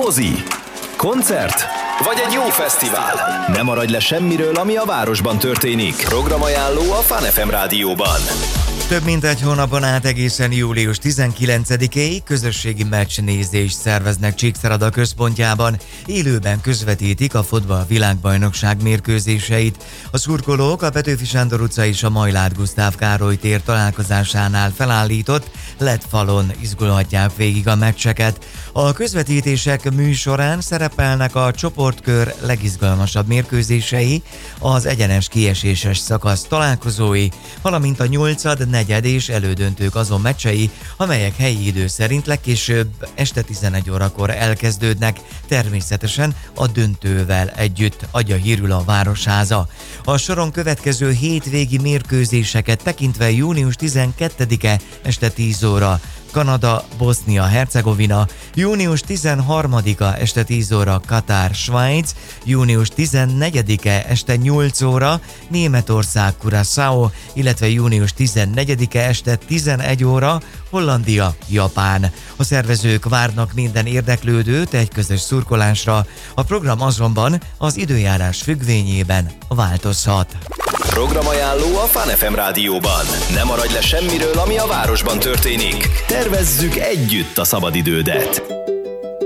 Mozi, koncert vagy egy jó fesztivál. Ne maradj le semmiről, ami a városban történik. Programajánló a Fun FM rádióban. Több mint egy hónapon át egészen július 19-éig közösségi meccsnézést szerveznek Csíkszereda központjában. Élőben közvetítik a fotball világbajnokság mérkőzéseit. A szurkolók a Petőfi Sándor utca és a Majlát Gusztáv Károly tér találkozásánál felállított LED-falon izgulhatják végig a meccseket. A közvetítések műsorán szerepelnek a csoportkör legizgalmasabb mérkőzései, az egyenes kieséses szakasz találkozói, valamint a 8., 4. és elődöntők azon meccsei, amelyek helyi idő szerint legkésőbb este 11 órakor elkezdődnek, természetesen a döntővel együtt, adja hírül a Városháza. A soron következő hétvégi mérkőzéseket tekintve június 12-e este 10 óra, Kanada, Bosznia-Hercegovina, június 13-a este 10 óra Katár, Svájc, június 14-e este 8 óra Németország, Curaçao, illetve június 14-e este 11 óra Hollandia, Japán. A szervezők várnak minden érdeklődőt egy közös szurkolásra, a program azonban az időjárás függvényében változhat. Programajánló a Fun FM rádióban. Ne maradj le semmiről, ami a városban történik. Tervezzük együtt a szabadidődet.